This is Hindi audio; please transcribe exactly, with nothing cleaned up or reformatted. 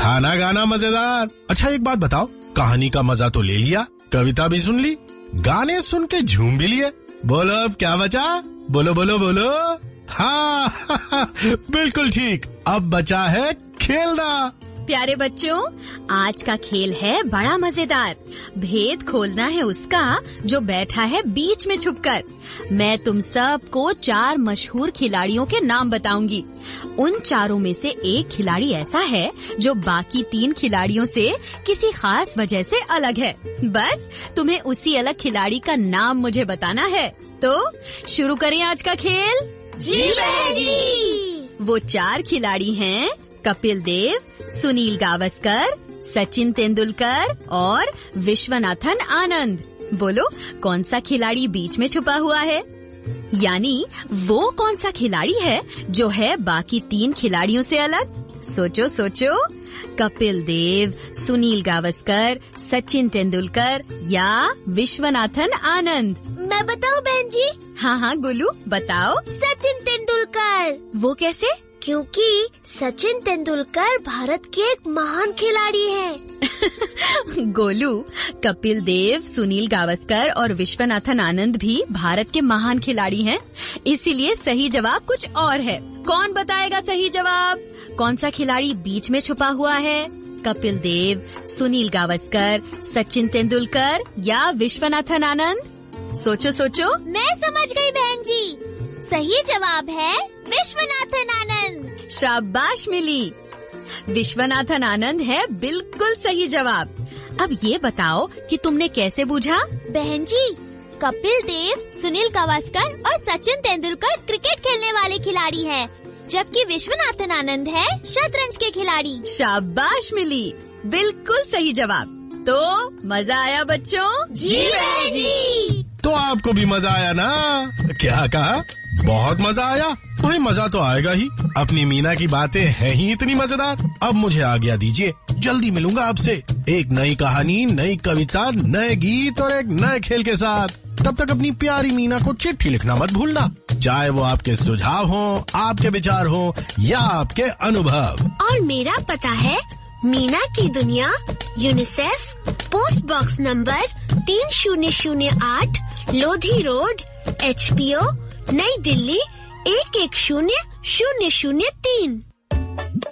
था ना गाना मजेदार। अच्छा एक बात बताओ, कहानी का मजा तो ले लिया, कविता भी सुन ली, गाने सुन के झूम भी लिए, बोलो अब क्या बचा? बोलो बोलो बोलो। हाँ बिल्कुल ठीक, अब बचा है खेलना। प्यारे बच्चों, आज का खेल है बड़ा मजेदार। भेद खोलना है उसका जो बैठा है बीच में छुपकर। मैं तुम सबको चार मशहूर खिलाड़ियों के नाम बताऊंगी। उन चारों में से एक खिलाड़ी ऐसा है जो बाकी तीन खिलाड़ियों से किसी खास वजह से अलग है। बस तुम्हें उसी अलग खिलाड़ी का नाम मुझे बताना है। तो शुरू करें आज का खेल। जी बहन जी। वो चार खिलाड़ी हैं कपिल देव, सुनील गावस्कर, सचिन तेंदुलकर और विश्वनाथन आनंद। बोलो कौन सा खिलाड़ी बीच में छुपा हुआ है? यानी वो कौन सा खिलाड़ी है जो है बाकी तीन खिलाड़ियों से अलग? सोचो सोचो, कपिल देव, सुनील गावस्कर, सचिन तेंदुलकर या विश्वनाथन आनंद? मैं बताऊं बहन जी? हाँ हाँ गोलू बताओ। सचिन तेंदुलकर। वो कैसे? क्योंकि सचिन तेंदुलकर भारत के एक महान खिलाड़ी हैं। गोलू, कपिल देव, सुनील गावस्कर और विश्वनाथन आनंद भी भारत के महान खिलाड़ी हैं। इसीलिए सही जवाब कुछ और है। कौन बताएगा सही जवाब? कौन सा खिलाड़ी बीच में छुपा हुआ है? कपिल देव, सुनील गावस्कर, सचिन तेंदुलकर या विश्वनाथन आनंद? सोचो सोचो। मैं समझ गई बहन जी, सही जवाब है विश्वनाथन आनंद। शाबाश मिली, विश्वनाथन आनंद है बिल्कुल सही जवाब। अब ये बताओ कि तुमने कैसे बूझा? बहन जी, कपिल देव, सुनील गावस्कर और सचिन तेंदुलकर क्रिकेट खेलने वाले खिलाड़ी हैं, जबकि विश्वनाथन आनंद है शतरंज के खिलाड़ी। शाबाश मिली, बिल्कुल सही जवाब। तो मजा आया बच्चों? जी बहन जी। तो आपको भी मजा आया ना? क्या कहा? बहुत मजा आया? वही मजा तो आएगा ही, अपनी मीना की बातें हैं ही इतनी मजेदार। अब मुझे आज्ञा दीजिए, जल्दी मिलूंगा आपसे एक नई कहानी, नई कविता, नए गीत और एक नए खेल के साथ। तब तक अपनी प्यारी मीना को चिट्ठी लिखना मत भूलना, चाहे वो आपके सुझाव हो, आपके विचार हो या आपके अनुभव। और मेरा पता है मीना की दुनिया, यूनिसेफ, पोस्ट बॉक्स नंबर तीन शून्य शून्य आठ, Lodhi road, H P O, नई दिल्ली एक एक शून्य शून्य शून्य तीन।